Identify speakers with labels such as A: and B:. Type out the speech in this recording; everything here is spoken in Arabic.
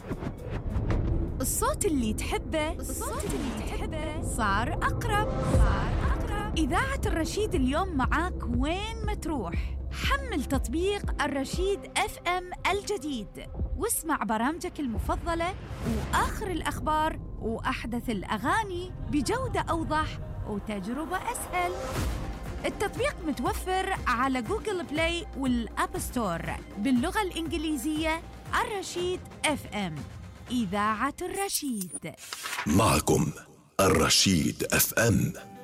A: الصوت اللي تحبه صار أقرب. إذاعة الرشيد اليوم معاك وين ما تروح. حمل تطبيق الرشيد FM الجديد واسمع برامجك المفضلة وآخر الأخبار وأحدث الأغاني بجودة أوضح وتجربة أسهل. التطبيق متوفر على جوجل بلاي والأب ستور باللغة الإنجليزية. الرشيد FM، إذاعة الرشيد.
B: معكم الرشيد FM.